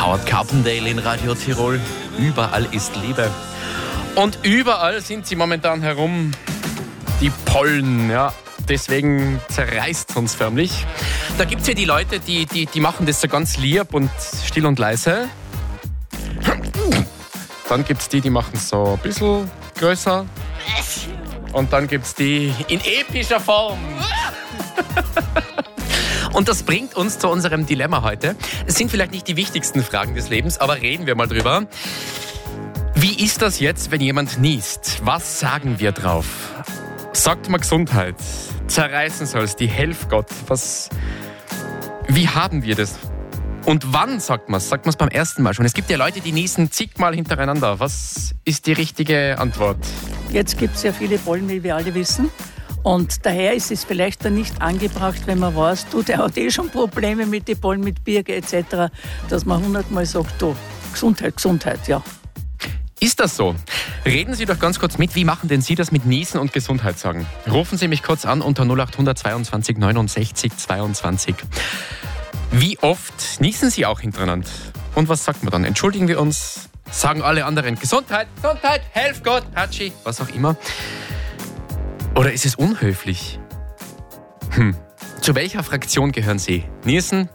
Howard Carpendale in Radio Tirol. Überall ist Liebe. Und überall sind sie momentan herum. Die Pollen, ja. Deswegen zerreißt es uns förmlich. Da gibt es ja die Leute, die machen das so ganz lieb und still und leise. Dann gibt es die machen es so ein bisschen größer. Und dann gibt es die in epischer Form. Und das bringt uns zu unserem Dilemma heute. Es sind vielleicht nicht die wichtigsten Fragen des Lebens, aber reden wir mal drüber. Wie ist das jetzt, wenn jemand niest? Was sagen wir drauf? Sagt man Gesundheit? Zerreißen soll's, die Helf Gott. Wie haben wir das? Und wann sagt man es? Sagt man es beim ersten Mal schon? Es gibt ja Leute, die niesen zigmal hintereinander. Was ist die richtige Antwort? Jetzt gibt es ja viele Pollen, wie wir alle wissen. Und daher ist es vielleicht dann nicht angebracht, wenn man weiß, der hat schon Probleme mit den Pollen, mit Birke etc., dass man 100-mal sagt, Gesundheit, Gesundheit, ja. Ist das so? Reden Sie doch ganz kurz mit, wie machen denn Sie das mit Niesen und Gesundheit sagen? Rufen Sie mich kurz an unter 0800 22 69 22. Wie oft niesen Sie auch hintereinander? Und was sagt man dann? Entschuldigen wir uns? Sagen alle anderen Gesundheit, Gesundheit, helf Gott, Hatschi, was auch immer? Oder ist es unhöflich? Zu welcher Fraktion gehören Sie? Niesen,